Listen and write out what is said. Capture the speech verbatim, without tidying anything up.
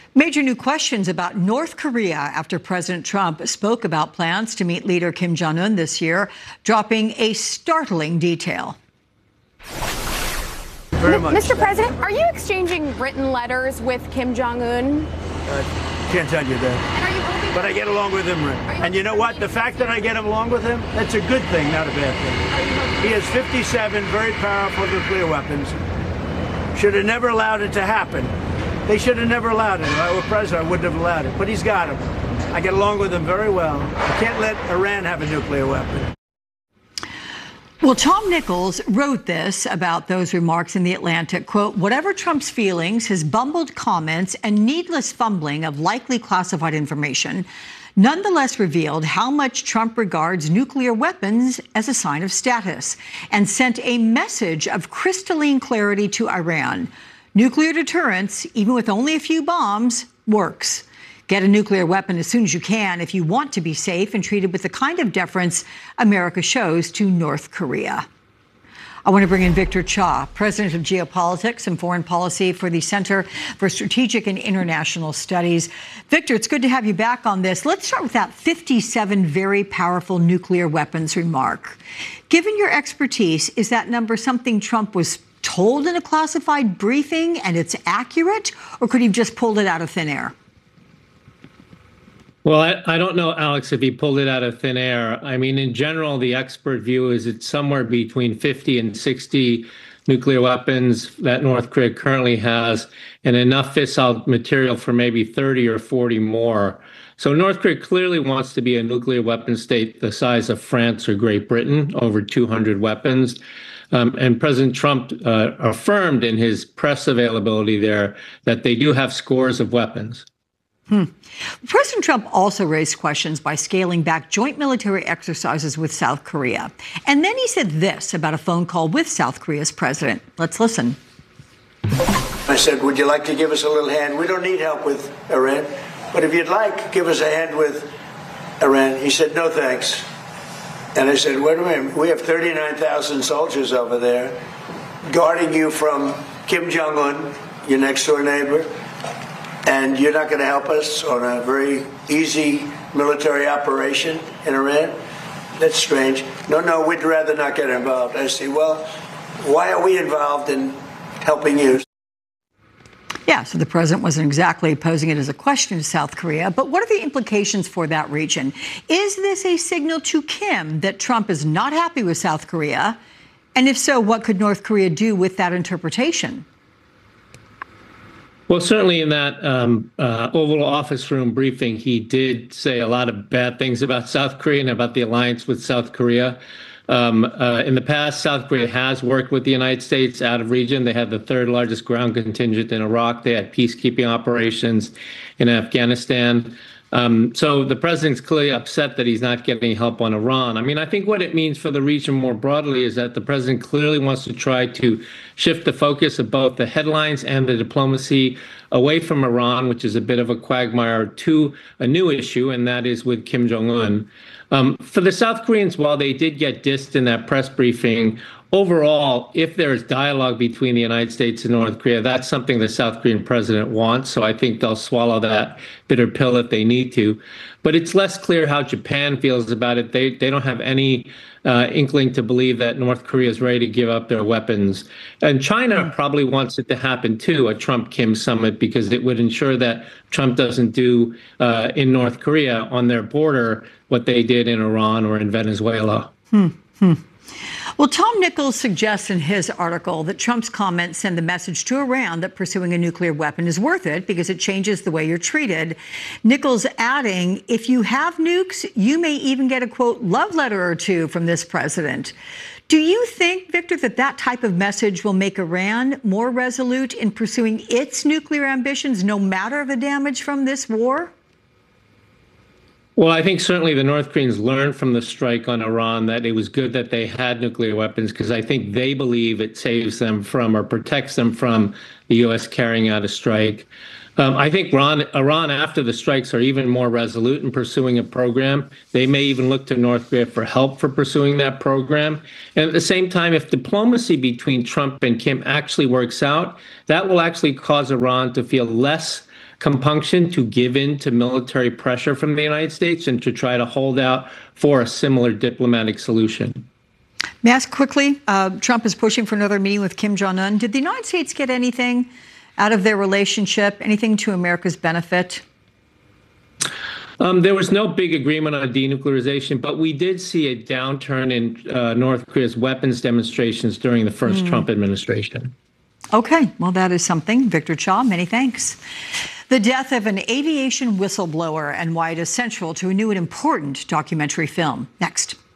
Major new questions about North Korea after President Trump spoke about plans to meet leader Kim Jong-un this year, dropping a startling detail. Very much. Mister President, are you exchanging written letters with Kim Jong-un? I can't tell you that. Are you hoping but I get along with him. You and you know what? The fact that I get along with him, that's a good thing, not a bad thing. He has fifty-seven very powerful nuclear weapons. Should have never allowed it to happen. They should have never allowed it. If I were president, I wouldn't have allowed it. But he's got them. I get along with him very well. I can't let Iran have a nuclear weapon. Well, Tom Nichols wrote this about those remarks in The Atlantic, quote, whatever Trump's feelings, his bumbled comments and needless fumbling of likely classified information nonetheless revealed how much Trump regards nuclear weapons as a sign of status and sent a message of crystalline clarity to Iran. Nuclear deterrence, even with only a few bombs, works. Get a nuclear weapon as soon as you can if you want to be safe and treated with the kind of deference America shows to North Korea. I want to bring in Victor Cha, President of Geopolitics and Foreign Policy for the Center for Strategic and International Studies. Victor, it's good to have you back on this. Let's start with that fifty-seven very powerful nuclear weapons remark. Given your expertise, is that number something Trump was told in a classified briefing and it's accurate, or could he have just pulled it out of thin air? Well, I, I don't know, Alex, if he pulled it out of thin air. I mean, in general, the expert view is it's somewhere between fifty and sixty nuclear weapons that North Korea currently has, and enough fissile material for maybe thirty or forty more. So North Korea clearly wants to be a nuclear weapon state the size of France or Great Britain, over two hundred weapons. Um, and President Trump uh, affirmed in his press availability there that they do have scores of weapons. Hmm. President Trump also raised questions by scaling back joint military exercises with South Korea. And then he said this about a phone call with South Korea's president. Let's listen. I said, would you like to give us a little hand? We don't need help with Iran, but if you'd like, give us a hand with Iran. He said, no, thanks. And I said, wait a minute, we have thirty-nine thousand soldiers over there guarding you from Kim Jong-un, your next door neighbor. And you're not going to help us on a very easy military operation in Iran? That's strange. No, no, we'd rather not get involved. I say, well, why are we involved in helping you? Yeah, so the president wasn't exactly posing it as a question to South Korea, but what are the implications for that region? Is this a signal to Kim that Trump is not happy with South Korea? And if so, what could North Korea do with that interpretation? Well, certainly in that um, uh, Oval Office room briefing, he did say a lot of bad things about South Korea and about the alliance with South Korea. Um, uh, in the past, South Korea has worked with the United States out of region. They had the third largest ground contingent in Iraq. They had peacekeeping operations in Afghanistan. Um, so the president's clearly upset that he's not getting help on Iran. I mean, I think what it means for the region more broadly is that the president clearly wants to try to shift the focus of both the headlines and the diplomacy away from Iran, which is a bit of a quagmire, to a new issue, and that is with Kim Jong-un. Um, for the South Koreans, while they did get dissed in that press briefing, overall, if there's dialogue between the United States and North Korea, that's something the South Korean president wants. So I think they'll swallow that bitter pill if they need to. But it's less clear how Japan feels about it. They they don't have any uh, inkling to believe that North Korea is ready to give up their weapons. And China probably wants it to happen too, a Trump-Kim summit, because it would ensure that Trump doesn't do uh, in North Korea on their border what they did in Iran or in Venezuela. Hmm. Hmm. Well, Tom Nichols suggests in his article that Trump's comments send the message to Iran that pursuing a nuclear weapon is worth it because it changes the way you're treated. Nichols adding, if you have nukes, you may even get a, quote, love letter or two from this president. Do you think, Victor, that that type of message will make Iran more resolute in pursuing its nuclear ambitions, no matter the damage from this war? Well, I think certainly the North Koreans learned from the strike on Iran that it was good that they had nuclear weapons, because I think they believe it saves them from or protects them from the U S carrying out a strike. Um, I think Iran, Iran, after the strikes, are even more resolute in pursuing a program. They may even look to North Korea for help for pursuing that program. And at the same time, if diplomacy between Trump and Kim actually works out, that will actually cause Iran to feel less compunction to give in to military pressure from the United States and to try to hold out for a similar diplomatic solution. May I ask quickly, uh, Trump is pushing for another meeting with Kim Jong-un. Did the United States get anything out of their relationship, anything to America's benefit? Um, there was no big agreement on denuclearization, but we did see a downturn in uh, North Korea's weapons demonstrations during the first mm. Trump administration. Okay, well, that is something. Victor Cha, many thanks. The death of an aviation whistleblower and why it is central to a new and important documentary film. Next.